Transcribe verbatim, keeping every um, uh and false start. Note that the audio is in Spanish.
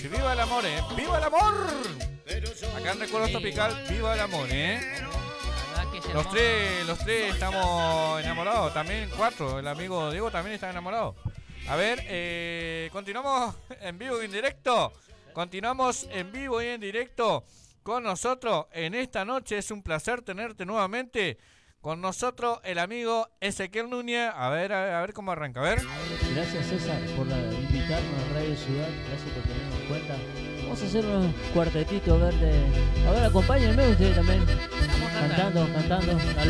Que viva el amor, eh. ¡Viva el amor! Acá en Recuerdos Sí. Tropical, viva el amor, eh. La verdad que es Los hermoso. tres, los tres estamos enamorados. También cuatro. El amigo Diego también está enamorado. A ver, eh, continuamos en vivo y en directo. Continuamos en vivo y en directo con nosotros en esta noche. Es un placer tenerte nuevamente con nosotros, el amigo Ezequiel Núñez. A ver, a ver, a ver cómo arranca. A ver. Gracias, César, por la, invitarnos a Radio Ciudad. Gracias por tenernos en cuenta. Vamos a hacer unos cuartetitos, a ver, de... A ver, acompáñenme ustedes también. Vamos a cantar. Cantando, cantando.